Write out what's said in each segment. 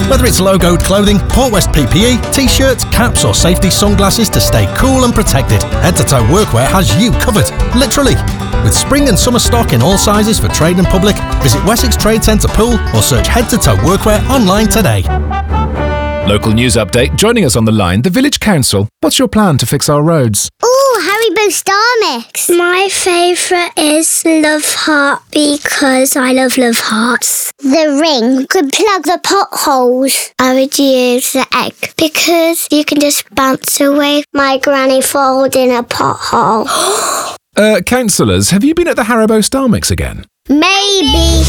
Whether it's logoed clothing, Port West PPE, t-shirts, caps or safety sunglasses to stay cool and protected, Head to Toe Workwear has you covered. Literally. With spring and summer stock in all sizes for trade and public, visit Wessex Trade Centre Pool or search Head to Toe Workwear online today. Local news update. Joining us on the line, the Village Council. What's your plan to fix our roads? Ooh, Haribo Star Mix. My favourite is Love Heart because I love Hearts. The ring could plug the potholes. I would use the egg because you can just bounce away my granny falls in a pothole. Councillors, have you been at the Haribo Star Mix again? Maybe.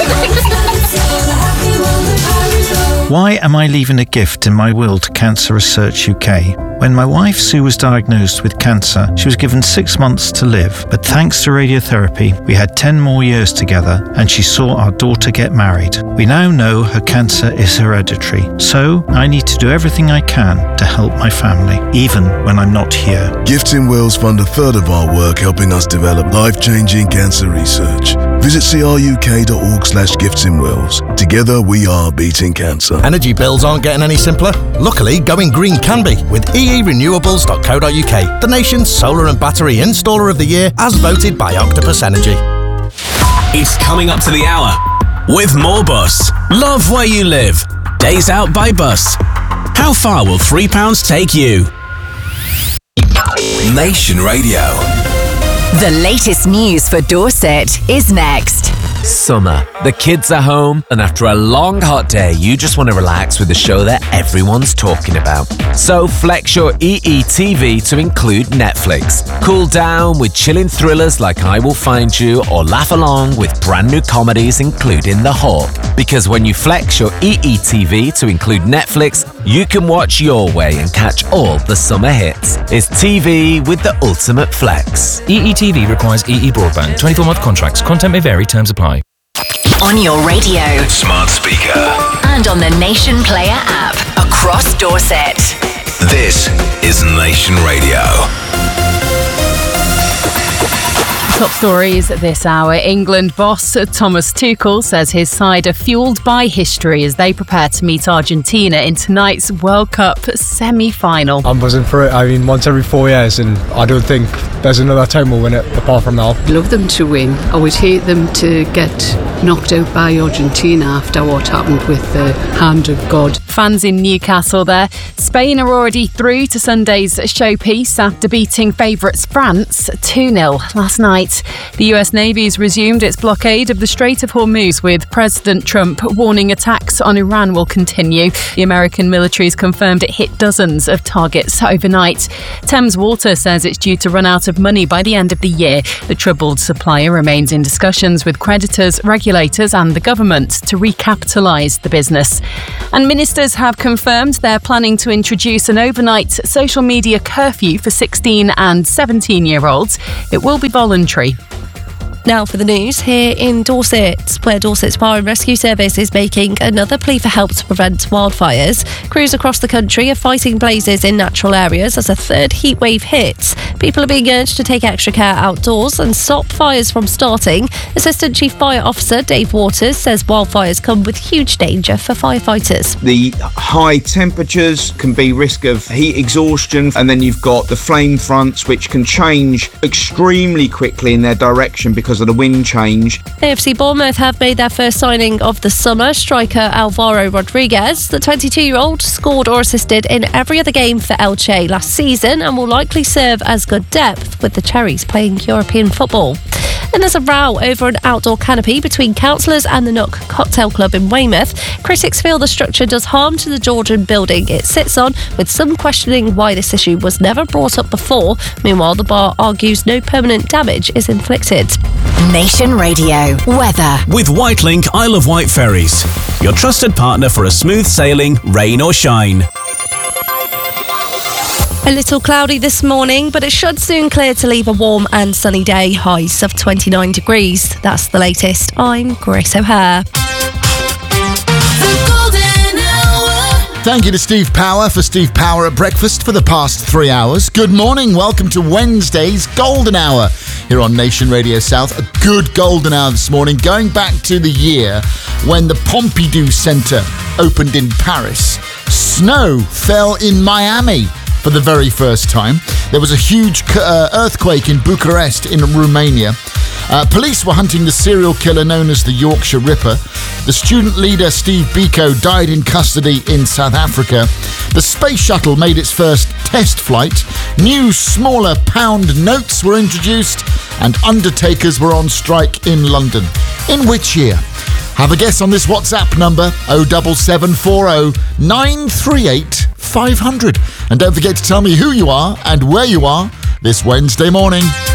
Why am I leaving a gift in my will to Cancer Research UK? When my wife Sue was diagnosed with cancer, she was given 6 months to live. But thanks to radiotherapy, we had 10 more years together and she saw our daughter get married. We now know her cancer is hereditary. So I need to do everything I can to help my family, even when I'm not here. Gifts in Wills fund a third of our work helping us develop life-changing cancer research. Visit cruk.org/giftsinwills. Together we are beating cancer. Energy bills aren't getting any simpler. Luckily, going green can be with eerenewables.co.uk, the nation's solar and battery installer of the year as voted by Octopus Energy. It's coming up to the hour with more Bus. Love where you live. Days out by Bus. How far will £3 take you? Nation Radio. The latest news for Dorset is next. Summer. The kids are home, and after a long hot day, you just want to relax with a show that everyone's talking about. So flex your EETV to include Netflix. Cool down with chilling thrillers like I Will Find You, or laugh along with brand new comedies including The Hawk. Because when you flex your EETV to include Netflix, you can watch your way and catch all the summer hits. It's TV with the ultimate flex. EETV requires EE broadband. 24-month contracts. Content may vary. Terms apply. On your radio, Smart speaker. and on the Nation Player app across Dorset. This is Nation Radio. Top stories this hour. England boss Thomas Tuchel says his side are fuelled by history as they prepare to meet Argentina in tonight's World Cup semi-final. I'm buzzing for it. I mean, once every 4 years, and I don't think there's another time we'll win it apart from now. Love them to win. I would hate them to get knocked out by Argentina after what happened with the hand of God. Fans in Newcastle there. Spain are already through to Sunday's showpiece after beating favourites France 2-0 last night. The US Navy's resumed its blockade of the Strait of Hormuz, with President Trump warning attacks on Iran will continue. The American military's confirmed it hit dozens of targets overnight. Thames Water says it's due to run out of money by the end of the year. The troubled supplier remains in discussions with creditors, regulators and the government to recapitalise the business. And ministers have confirmed they're planning to introduce an overnight social media curfew for 16 and 17-year-olds. It will be voluntary. Now for the news here in Dorset, where Dorset's Fire and Rescue Service is making another plea for help to prevent wildfires. Crews across the country are fighting blazes in natural areas as a third heat wave hits. People are being urged to take extra care outdoors and stop fires from starting. Assistant Chief Fire Officer Dave Waters says wildfires come with huge danger for firefighters. The high temperatures can be risk of heat exhaustion, and then you've got the flame fronts which can change extremely quickly in their direction because of the wind change. AFC Bournemouth have made their first signing of the summer. Striker Alvaro Rodriguez, the 22-year-old, scored or assisted in every other game for Elche last season and will likely serve as good depth with the Cherries playing European football. And there's a row over an outdoor canopy between councillors and the Nook Cocktail Club in Weymouth. Critics feel the structure does harm to the Georgian building it sits on, with some questioning why this issue was never brought up before. Meanwhile, the bar argues no permanent damage is inflicted. Nation Radio weather With Whitelink Isle of Wight Ferries, your trusted partner for a smooth sailing, rain or shine. A little cloudy this morning, but it should soon clear to leave a warm and sunny day, highs of 29 degrees. That's the latest. I'm Grace O'Hare. Thank you to Steve Power for Steve Power at breakfast for the past 3 hours. Good morning. Welcome to Wednesday's Golden Hour here on Nation Radio South. A good golden hour this morning, going back to the year when the Pompidou Centre opened in Paris. Snow fell in Miami for the very first time. There was a huge earthquake in Bucharest in Romania. Police were hunting the serial killer known as the Yorkshire Ripper. The student leader Steve Biko died in custody in South Africa. The space shuttle made its first test flight. New, smaller pound notes were introduced, and undertakers were on strike in London. In which year? Have a guess on this WhatsApp number, 07740 938 500. And don't forget to tell me who you are and where you are this Wednesday morning.